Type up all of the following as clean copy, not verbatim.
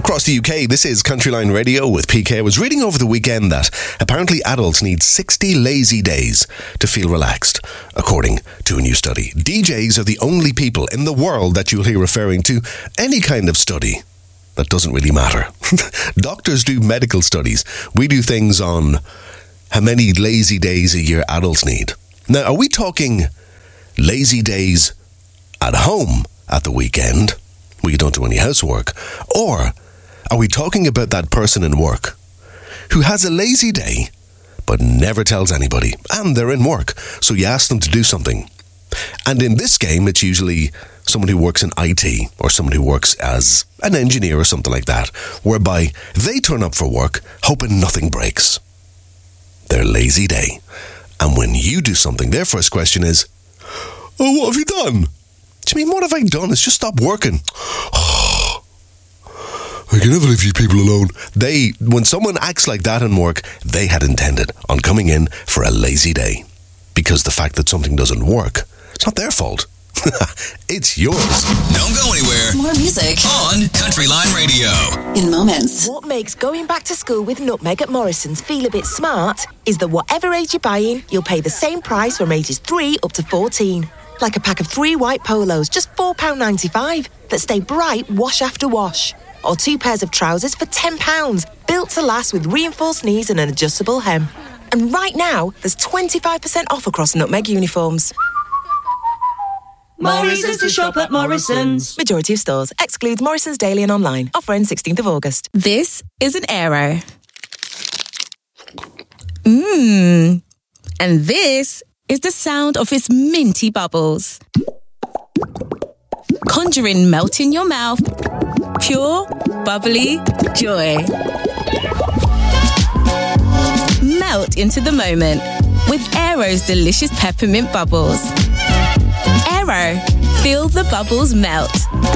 Across the UK, this is Countryline Radio with PK. I was reading over the weekend that apparently adults need 60 lazy days to feel relaxed, according to a new study. DJs are the only people in the world that you'll hear referring to any kind of study. That doesn't really matter. Doctors do medical studies. We do things on how many lazy days a year adults need. Now, are we talking lazy days at home at the weekend, where you don't do any housework? Or are we talking about that person in work who has a lazy day but never tells anybody, and they're in work, so you ask them to do something? And in this game, it's usually someone who works in IT or someone who works as an engineer or something like that, whereby they turn up for work hoping nothing breaks. Their lazy day. And when you do something, their first question is, "Oh, what have you done?" Do you mean, what have I done? It's just stop working. I can never leave you people alone. When someone acts like that in work, they had intended on coming in for a lazy day. Because the fact that something doesn't work, it's not their fault. It's yours. Don't go anywhere. More music on Countryline Radio. In moments. What makes going back to school with Nutmeg at Morrison's feel a bit smart is that whatever age you're buying, you'll pay the same price from ages 3 up to 14. Like a pack of 3 white polos, just £4.95, that stay bright wash after wash. Or 2 pairs of trousers for £10, built to last with reinforced knees and an adjustable hem. And right now, there's 25% off across Nutmeg uniforms. Morrison's to shop at Morrison's. Majority of stores. Excludes Morrison's daily and online. Offer ends 16th of August. This is an Aero. And this is the sound of its minty bubbles. Conjuring melt in your mouth. Pure, bubbly joy. Melt into the moment with Aero's delicious peppermint bubbles. Aero, feel the bubbles melt.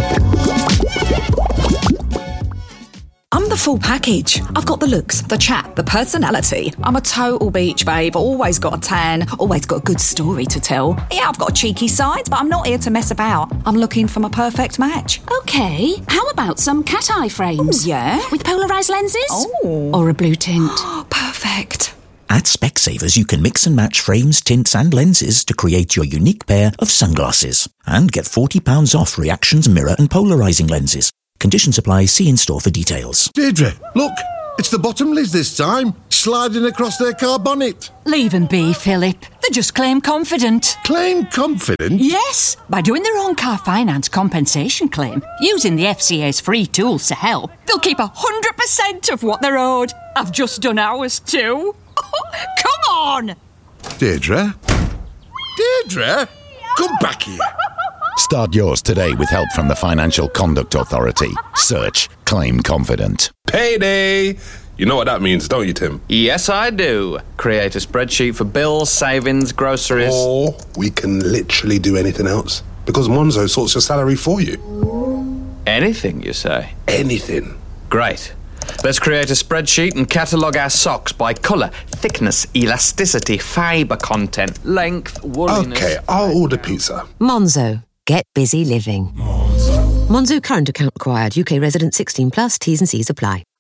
I'm the full package. I've got the looks, the chat, the personality. I'm a total beach babe, always got a tan, always got a good story to tell. Yeah, I've got a cheeky side, but I'm not here to mess about. I'm looking for my perfect match. Okay, how about some cat eye frames? Ooh, yeah? With polarised lenses? Oh. Or a blue tint? Perfect. At Specsavers, you can mix and match frames, tints and lenses to create your unique pair of sunglasses. And get £40 off Reactions mirror and polarising lenses. Conditions apply. See in-store for details. Deirdre, look, it's the Bottomleys this time, sliding across their car bonnet. Leave them be, Philip. They're just claim confident. Claim confident? Yes, by doing their own car finance compensation claim, using the FCA's free tools to help, they'll keep 100% of what they're owed. I've just done ours too. Come on! Deirdre? Deirdre? Come back here. Start yours today with help from the Financial Conduct Authority. Search Claim Confident. Payday! You know what that means, don't you, Tim? Yes, I do. Create a spreadsheet for bills, savings, groceries. Or we can literally do anything else, because Monzo sorts your salary for you. Anything, you say? Anything. Great. Let's create a spreadsheet and catalogue our socks by colour, thickness, elasticity, fibre content, length, wooliness... Okay, I'll order pizza. Monzo. Get busy living. Monzo current account required. UK resident 16+. T's and C's apply.